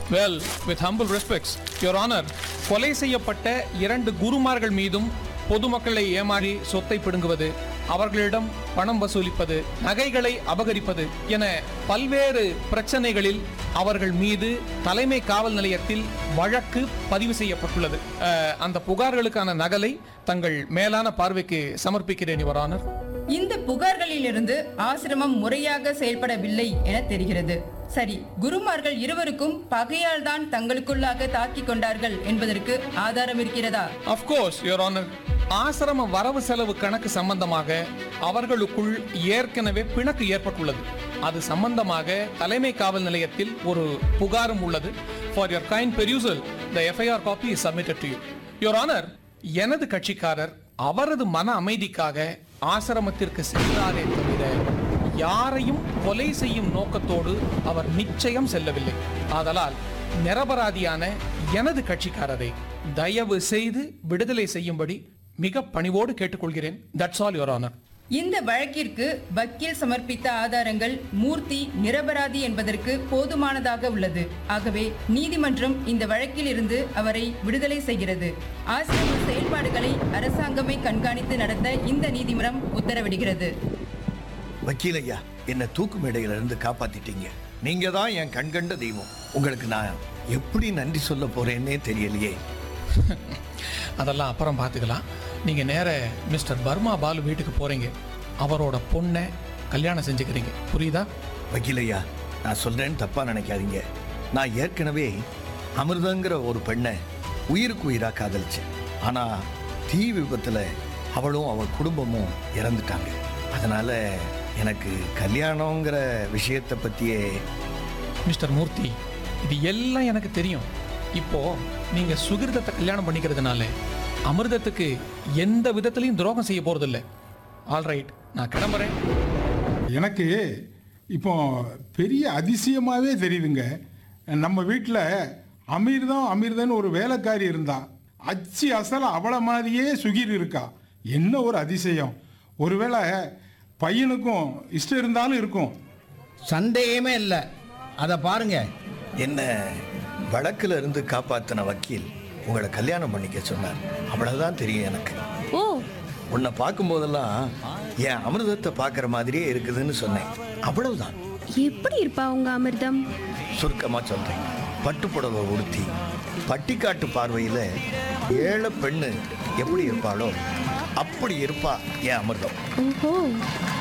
Well, with humble respects, Your Honor, கொலை செய்யப்பட்ட 2 குருமார்கள் மீதும் பொதுமக்களை ஏமாறி சொத்தை பிடுங்குவது, அவர்களிடம் பணம் வசூலிப்பது, நகைகளை அபகரிப்பது என பல்வேறு பிரச்சனைகளில் அவர்கள் மீது தலைமை காவல் நிலையத்தில் வழக்கு பதிவு செய்யப்பட்டுள்ளது. அந்த புகார்களுக்கான நகலை தங்கள் மேலான பார்வைக்கு சமர்ப்பிக்கிறேன், யுவர் ஆனர். இந்த புகார்களிலிருந்து ஆசிரமம் முறையாக செயல்படவில்லை என தெரிகிறது. சரி, குருமார்கள் இருவருக்கும் பகையால் தான் தங்களுக்குள்ளாக தாக்கிக் கொண்டார்கள் என்பதற்கு ஆதாரம் இருக்கிறதா? Of course, Your Honor. ஆசிரம வரவு செலவு கணக்கு சம்பந்தமாக அவர்களுக்குள் ஏற்கனவே பிணக்கு ஏற்பட்டுள்ளது. அது சம்பந்தமாக தலைமை காவல் நிலையத்தில் ஒரு புகாரும் உள்ளது. For your kind perusal, the FIR copy is submitted to you. Your Honor, எனது கட்சிக்காரர் அவரது மன அமைதிக்காக ஆசிரமத்திற்கு சென்றாரே தவிர யாரையும் கொலை செய்யும் நோக்கத்தோடு அவர் நிச்சயம் செல்லவில்லை. ஆதலால் நிரபராதியான எனது கட்சிக்காரரை தயவு செய்து விடுதலை செய்யும்படி மிக பணிவோடு கேட்டுக்கொள்கிறேன். That's all, Your Honor. இந்த வழக்கிற்கு வக்கீல் சமர்ப்பித்த ஆதாரங்கள் மூர்த்தி நிரபராதி என்பதற்கு போதுமானதாக உள்ளது. ஆகவே நீதிமன்றம் இந்த வழக்கில் இருந்து அவரை விடுதலை செய்கிறது. ஆசிரம செயல்பாடுகளை அரசாங்கமே கண்காணித்து நடத்த இந்த நீதிமன்றம் உத்தரவிடுகிறது. வக்கீல் ஐயா, என்னை தூக்கு மேடையிலிருந்து காப்பாத்திட்டீங்க. நீங்க தான் என் கண்கண்ட தெய்வம். உங்களுக்கு நான் எப்படி நன்றி சொல்ல போறேன்னே தெரியலையே. அதெல்லாம் அப்புறம் பார்த்துக்கலாம். நீங்க நேர மிஸ்டர் பர்மா பாலு வீட்டுக்கு போறீங்க. அவரோட பொண்ணை கல்யாணம் செஞ்சுக்கிறீங்க, புரியுதா? வக்கீல் ஐயா, நான் சொல்றேன்னு தப்பா நினைக்காதீங்க. நான் ஏற்கனவே அமிர்தங்கிற ஒரு பெண்ணை உயிருக்கு உயிரா காதலிச்சேன். ஆனா தீ விபத்துல அவளும் அவள் குடும்பமும் இறந்துட்டாங்க. அதனால எனக்கு கல்யாணங்கிற விஷயத்தை பத்தியே. மிஸ்டர் மூர்த்தி, இது எல்லாம் எனக்கு தெரியும். இப்போ நீங்க சுகிர்தத்தை கல்யாணம் பண்ணிக்கிறதுனால அமிர்தத்துக்கு எந்த விதத்திலையும் துரோகம் செய்ய போறதில்லை. ஆல்ரைட், நான் கிளம்புறேன். எனக்கு இப்போ பெரிய அதிசயமாகவே தெரியுதுங்க. நம்ம வீட்டில் அமிர்தன் ஒரு வேலைக்காரி இருந்தா. அச்சு அசல அவளை மாதிரியே சுகிர் இருக்கா. என்ன ஒரு அதிசயம். ஒருவேளை பையனுக்கும் இஷ்டம் இருந்தாலும் இருக்கும். சந்தேகமே இல்லை. அதை பாருங்க. என்ன வழக்குல இருந்து காப்பாத்தின வக்கீல் உங்களை கல்யாணம் பண்ணிக்க சொன்னார். அவ்வளவுதான் தெரியும் எனக்கு. ஓ, உன்னை பார்க்கும் போதெல்லாம் என் அமிர்தத்தை பார்க்குற மாதிரியே இருக்குதுன்னு சொன்னேன். அவ்வளவுதான். எப்படி இருப்பா உங்க அமிர்தம்? சுருக்கமா சொல்றேன். பட்டு புடவை உடுத்தி பட்டிக்காட்டு பார்வையில ஏழை பெண்ணு எப்படி இருப்பாளோ அப்படி இருப்பா என் அமிர்தம். ஓஹோ,